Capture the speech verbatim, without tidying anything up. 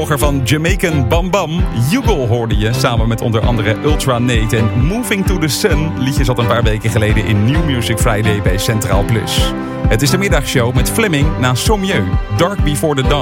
Van Jamaican Bam Bam, Yugal hoorde je, samen met onder andere Ultra Nate en Moving to the Sun. Liedje zat een paar weken geleden in New Music Friday bij Centraal Plus. Het is de middagshow met Fleming na Sommieu, Dark Before the Dawn.